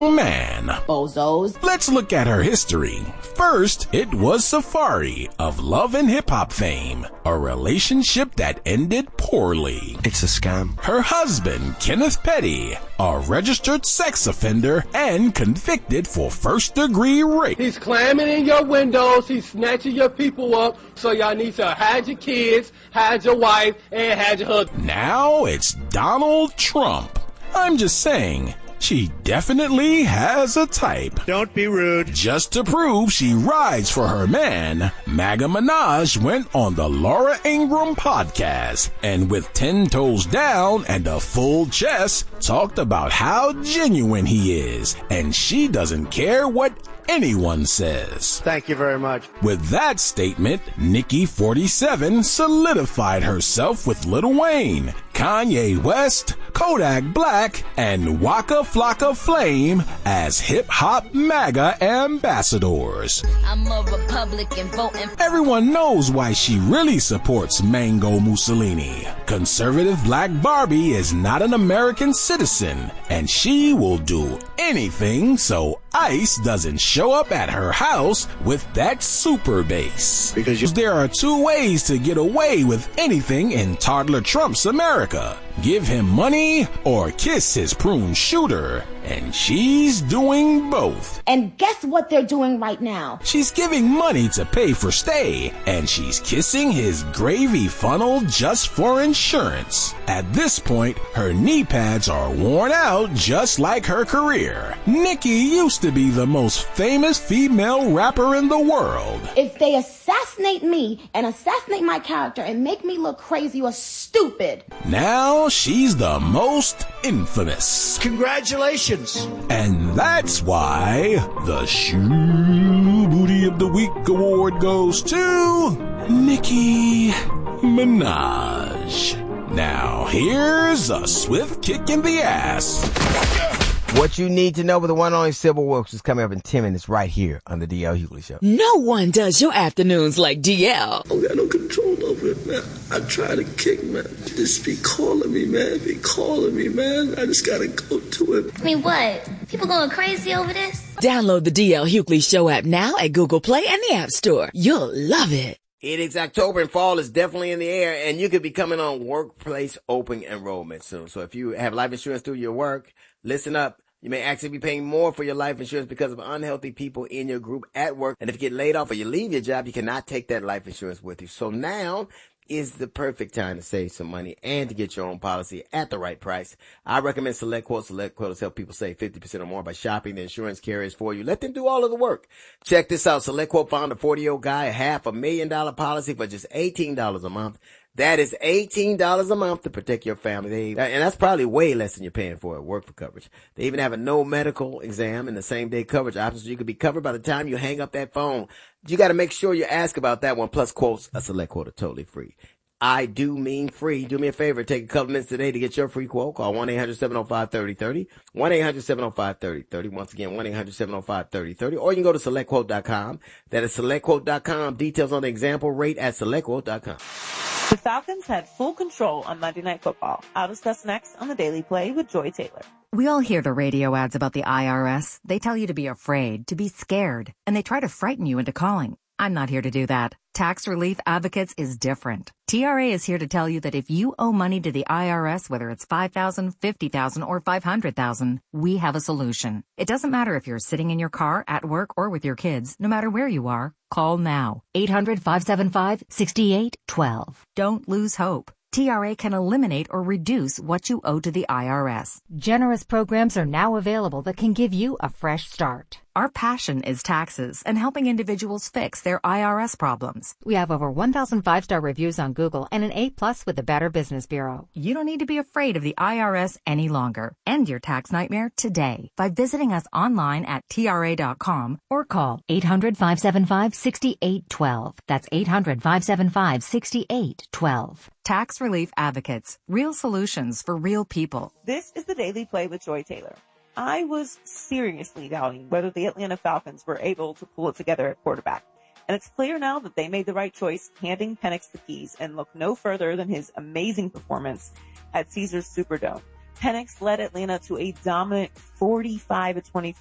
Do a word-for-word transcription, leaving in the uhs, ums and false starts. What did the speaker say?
man. Bozos. Let's look at her history. First, it was Safari of Love and Hip Hop fame, a relationship that ended poorly. It's a scam. Her husband, Kenneth Petty, a registered sex offender and convicted for first-degree rape. He's climbing in your windows, he's snatching your people up, so y'all need to hide your kids, hide your wife, and hide your husband. Now it's Donald Trump. I'm just saying, she definitely has a type. Don't be rude. Just to prove she rides for her man, Maga Minaj went on the Laura Ingraham podcast and with ten toes down and a full chest talked about how genuine he is, and she doesn't care what anyone says. Thank you very much. With that statement, Nikki forty-seven solidified herself with Lil Wayne, Kanye West, Kodak Black, and Waka Flocka Flame as hip-hop MAGA ambassadors. I'm a Republican voting. Everyone knows why she really supports Mango Mussolini. Conservative Black Barbie is not an American citizen, and she will do anything so ICE doesn't show up at her house with that super bass. Because you- there are two ways to get away with anything in toddler Trump's America. Give him money or kiss his prune shooter. And she's doing both. And guess what they're doing right now? She's giving money to pay for stay, and she's kissing his gravy funnel just for insurance. At this point, her knee pads are worn out just like her career. Nicki used to be the most famous female rapper in the world. If they assassinate me and assassinate my character and make me look crazy or stupid. Now she's the most infamous. Congratulations. And that's why the Shoe Booty of the Week award goes to Nicki Minaj. Now here's a swift kick in the ass. What you need to know with the one and only Sybil Wilkes is coming up in ten minutes right here on the D L Hughley Show. No one does your afternoons like D L. I don't got no control over it, man. I try to kick, man. Just be calling me, man. Be calling me, man. I just gotta go to it. I mean, what? People going crazy over this? Download the D L Hughley Show app now at Google Play and the App Store. You'll love it. It is October and fall is definitely in the air, and you could be coming on workplace open enrollment soon. So if you have life insurance through your work, listen up. You may actually be paying more for your life insurance because of unhealthy people in your group at work. And if you get laid off or you leave your job, you cannot take that life insurance with you. So now is the perfect time to save some money and to get your own policy at the right price. I recommend SelectQuote. SelectQuote has helped people save fifty percent or more by shopping the insurance carriers for you. Let them do all of the work. Check this out. SelectQuote found a forty-year-old guy a half a million dollar policy for just eighteen dollars a month. That is eighteen dollars a month to protect your family. They, and that's probably way less than you're paying for at work for coverage. They even have a no medical exam and the same day coverage option, so you could be covered by the time you hang up that phone. You got to make sure you ask about that one. Plus, quotes, a SelectQuote are totally free. I do mean free. Do me a favor. Take a couple minutes today to get your free quote. Call one eight hundred seven oh five three oh three oh. one eight hundred seven oh five three oh three oh. Once again, one eight hundred seven oh five three oh three oh. Or you can go to select quote dot com. That is select quote dot com. Details on the example rate at select quote dot com. The Falcons had full control on Monday Night Football. I'll discuss next on the Daily Play with Joy Taylor. We all hear the radio ads about the I R S. They tell you to be afraid, to be scared, and they try to frighten you into calling. I'm not here to do that. Tax Relief Advocates is different. T R A is here to tell you that if you owe money to the I R S, whether it's five thousand dollars, fifty thousand dollars, or five hundred thousand dollars, we have a solution. It doesn't matter if you're sitting in your car, at work, or with your kids. No matter where you are, call now. eight hundred, five seven five, six eight one two. Don't lose hope. T R A can eliminate or reduce what you owe to the I R S. Generous programs are now available that can give you a fresh start. Our passion is taxes and helping individuals fix their I R S problems. We have over one thousand five-star reviews on Google and an A plus with the Better Business Bureau. You don't need to be afraid of the I R S any longer. End your tax nightmare today by visiting us online at T R A dot com or call eight hundred, five seven five, six eight one two. That's eight hundred, five seven five, six eight one two. Tax Relief Advocates. Real solutions for real people. This is the Daily Play with Joy Taylor. I was seriously doubting whether the Atlanta Falcons were able to pull it together at quarterback. And it's clear now that they made the right choice, handing Penix the keys, and look no further than his amazing performance at Caesars Superdome. Penix led Atlanta to a dominant forty-five to twenty-four